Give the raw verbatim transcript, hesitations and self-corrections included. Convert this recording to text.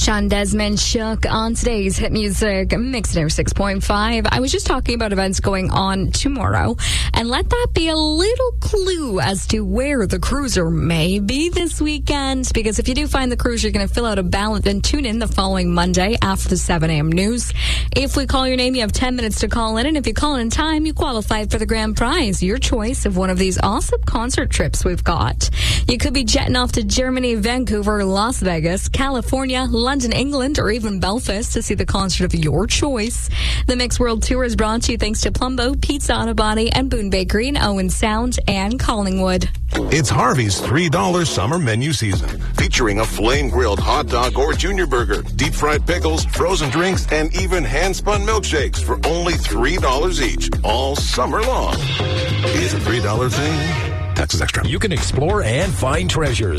Sean Desmond Shook on today's Hit Music Mix Air six point five. I was just talking about events going on tomorrow, and let that be a little clue as to where the cruiser may be this weekend, because if you do find the cruiser, you're going to fill out a ballot and tune in the following Monday after the seven a.m. news. If we call your name, you have ten minutes to call in, and if you call in time, you qualify for the grand prize, your choice of one of these awesome concert trips we've got. You could be jetting off to Germany, Vancouver, Las Vegas, California, London, England, or even Belfast to see the concert of your choice. The Mix World Tour is brought to you thanks to Plumbo, Pizza Auto Body, and Boone Bakery in Owen Sound and Collingwood. It's Harvey's three dollar summer menu season, featuring a flame-grilled hot dog or junior burger, deep-fried pickles, frozen drinks, and even hand-spun milkshakes for only three dollars each, all summer long. It's a three dollar thing. Taxes extra. You can explore and find treasures.